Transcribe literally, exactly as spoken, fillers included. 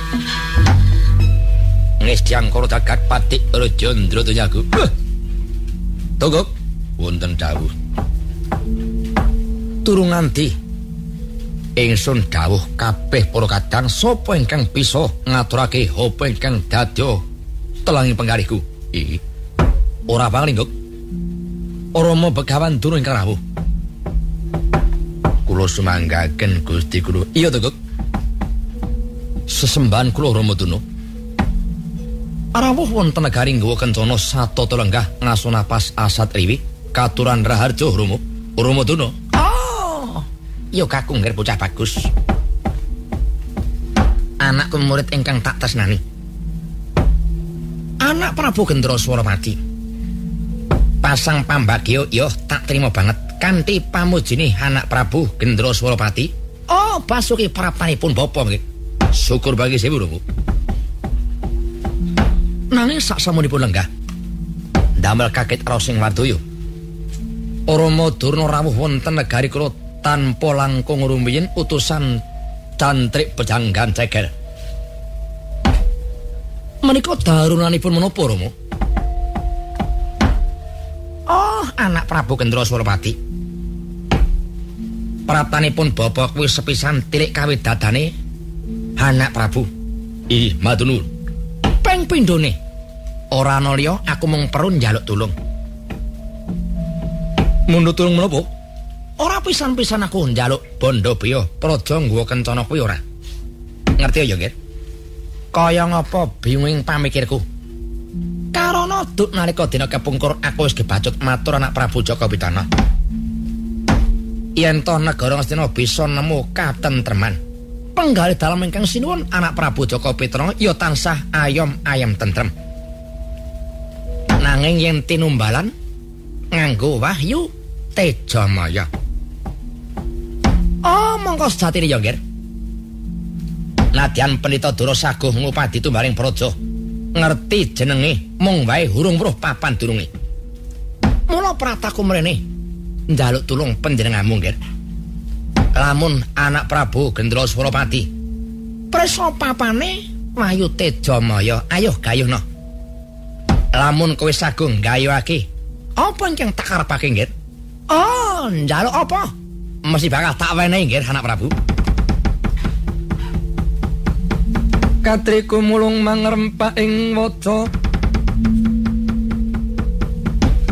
Ngestiangkara jagat Patik Raja Ndratyagu. Togok wonten dawuh. Durung nganti ingsun dawuh kabeh para kadang sapa ingkang bisa ngaturake apa ingkang dadya telanging penggalihku. Ih. Ora panglingkuk. Rama Begawan durung ingkang rawuh. Kula sumanggaken Gusti kula. Iya to, Guk. Sesembahan kula Rama Tuna. Rawuh wonten negari nggawa kencana satata lenggah ngaso napas asat riwi katuran raharja Rama. Rama Tuna. Oh. Ya kakung nggih bocah bagus. Anakku murid ingkang tak tresnani. Anak Prabu Gendroswara mati. Pasang pambagya ya tak terima banget kanthi pamujine anak Prabu Gendroswara Pati. Oh, basuki prapanipun bapa nggih. Syukur bagi sewu lho, Bu. Nanging saksamunipun lenggah damel kaget Rosing Wadaya. Rama Durna rawuh wonten negari kula tanpa langkung rumiyin utusan Cantrik Pejanggan Ceger. Menika darunanipun menapa, Rama? Oh, anak Prabu Gendroswara Pati. Praptanipun bapa kuwi sepisan tilik kawidadane anak Prabu. Ih, matur nuwun. Ping pindhone ora ana liya aku mung perlu njaluk tulung. Mundhut tulung menapa? Ora pisan-pisan aku njaluk bondo beya praja nggawa kencana kuwi ora. Ngerti ya, nggih? Kaya ngapa bingunging pamikirku. Karana duk nalika dina kepungkur aku wis kebacut matur anak Prabu Jaka Pitana. Yen to negara Ngastina bisa nemu katentreman, penggalih dalem ingkang sinuwun anak Prabu Jaka Pitana ya tansah ayom-ayem tentrem. Nanging yen tinumbalan nganggo wahyu Tejamaya. Oh, mongko sejatine ya, nggih. Nadyan Pendhita Durasaguh ngupadi tumbaring praja ngerti jenenge mung wae hurung weruh papan durunge. Mula prataku mrene njaluk tulung panjenenganmu, nggih. Lamun anak Prabu Gendroswara Pati prisa papane Wahyu Tejamaya, ayo gayuhna. Lamun kowe sagung gayuhake apa ingkang tak karepake, nggih? Oh, njaluk apa? Mesti bakal tak wenehi, nggih, anak Prabu. Katriku mulung mangrempak ing waca